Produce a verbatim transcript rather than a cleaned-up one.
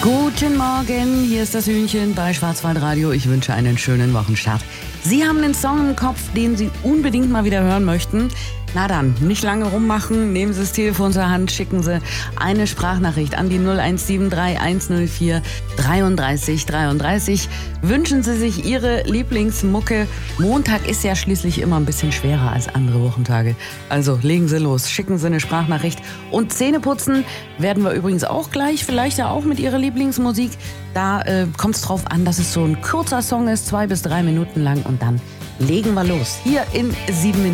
Guten Morgen, hier ist das Hühnchen bei Schwarzwaldradio. Ich wünsche einen schönen Wochenstart. Sie haben einen Song im Kopf, den Sie unbedingt mal wieder hören möchten. Na dann, nicht lange rummachen, nehmen Sie das Telefon zur Hand, schicken Sie eine Sprachnachricht an die null eins sieben drei eins null vier dreiunddreißig dreiunddreißig. Wünschen Sie sich Ihre Lieblingsmucke. Montag ist ja schließlich immer ein bisschen schwerer als andere Wochentage. Also legen Sie los, schicken Sie eine Sprachnachricht. Und Zähneputzen werden wir übrigens auch gleich, vielleicht ja auch mit Ihrer Lieblingsmusik. Da äh, kommt es drauf an, dass es so ein kurzer Song ist, zwei bis drei Minuten lang. Und dann legen wir los. Hier in sieben Minuten.